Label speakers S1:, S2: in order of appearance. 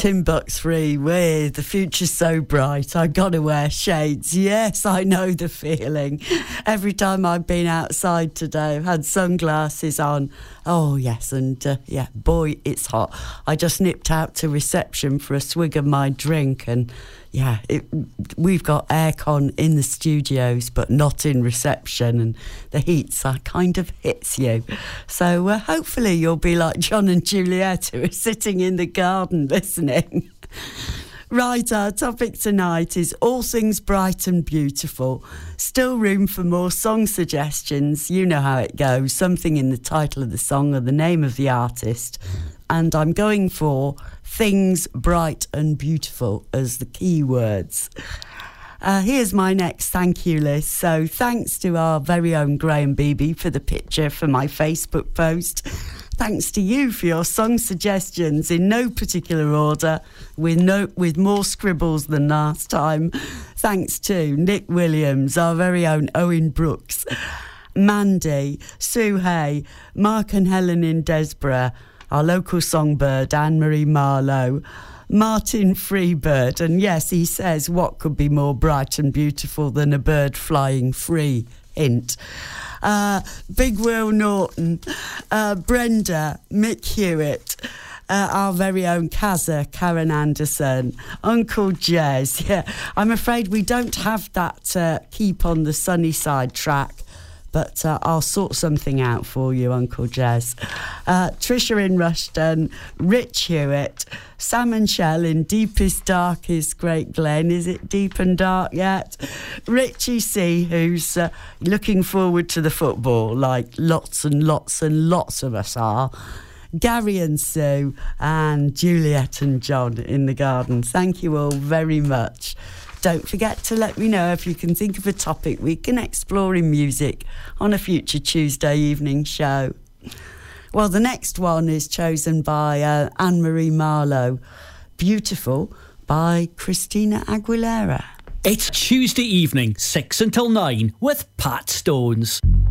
S1: Tim Bucks Free with The Future's So Bright, I Gotta Wear Shades. Yes, I know the feeling. Every time I've been outside today, I've had sunglasses on. Oh, yes, and yeah, boy, it's hot. I just nipped out to reception for a swig of my drink, and yeah, we've got aircon in the studios, but not in reception, and the heat kind of hits you. So hopefully you'll be like John and Juliet, who are sitting in the garden listening. Right, our topic tonight is all things bright and beautiful. Still room for more song suggestions. You know how it goes. Something in the title of the song or the name of the artist. And I'm going for things bright and beautiful as the key words. Here's my next thank you list. So thanks to our very own Graham Beebe for the picture for my Facebook post. Thanks to you for your song suggestions in no particular order, with more scribbles than last time. Thanks to Nick Williams, our very own Owen Brooks, Mandy, Sue Hay, Mark and Helen in Desborough, our local songbird Anne-Marie Marlowe, Martin Freebird, and yes, he says, what could be more bright and beautiful than a bird flying free? Hint. Big Will Norton, Brenda, Mick Hewitt, our very own Kazza, Karen Anderson, Uncle Jez. Yeah, I'm afraid we don't have that Keep on the Sunny Side track, but I'll sort something out for you, Uncle Jez. Trisha in Rushden, Rich Hewitt, Sam and Shell in Deepest, Darkest Great Glen. Is it deep and dark yet? Richie C, who's looking forward to the football, like lots and lots and lots of us are. Gary and Sue, and Juliet and John in the garden. Thank you all very much. Don't forget to let me know if you can think of a topic we can explore in music on a future Tuesday evening show. Well, the next one is chosen by Anne-Marie Marlowe. Beautiful by Christina Aguilera.
S2: It's Tuesday evening, 6 until 9 with Pat Stones.